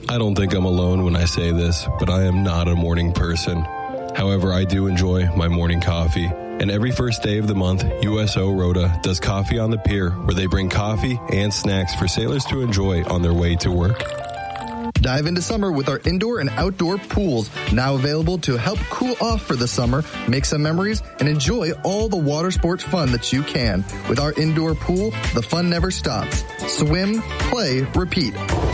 I don't think I'm alone when I say this, but I am not a morning person. However, I do enjoy my morning coffee. And every first day of the month, USO Rota does Coffee on the Pier, where they bring coffee and snacks for sailors to enjoy on their way to work. Dive into summer with our indoor and outdoor pools, now available to help cool off for the summer, make some memories, and enjoy all the water sports fun that you can. With our indoor pool, the fun never stops. Swim, play, repeat.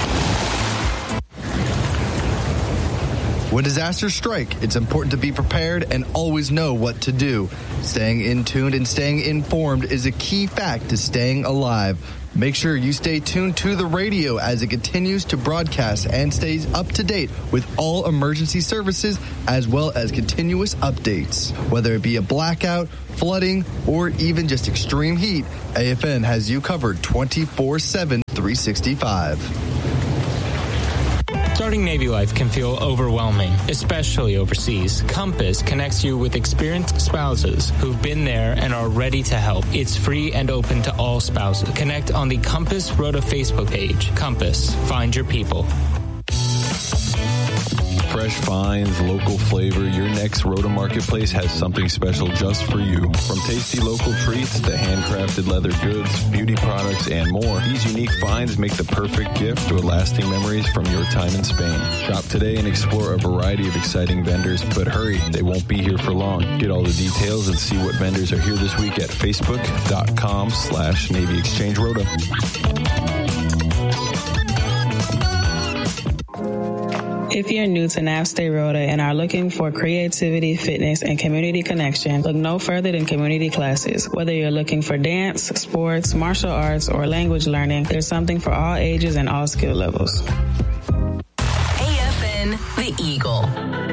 When disasters strike, it's important to be prepared and always know what to do. Staying in tuned and staying informed is a key fact to staying alive. Make sure you stay tuned to the radio as it continues to broadcast and stays up to date with all emergency services as well as continuous updates. Whether it be a blackout, flooding, or even just extreme heat, AFN has you covered 24/7, 365. Starting Navy life can feel overwhelming, especially overseas. Compass connects you with experienced spouses who've been there and are ready to help. It's free and open to all spouses. Connect on the Compass Rota Facebook page. Compass, find your people. Fresh finds, local flavor, your next Rota Marketplace has something special just for you. From tasty local treats to handcrafted leather goods, beauty products, and more, these unique finds make the perfect gift or lasting memories from your time in Spain. Shop today and explore a variety of exciting vendors, but hurry, they won't be here for long. Get all the details and see what vendors are here this week at facebook.com/Navy Exchange Rota. If you're new to Navstay Rota and are looking for creativity, fitness, and community connection, look no further than community classes. Whether you're looking for dance, sports, martial arts, or language learning, there's something for all ages and all skill levels. AFN, The Eagle.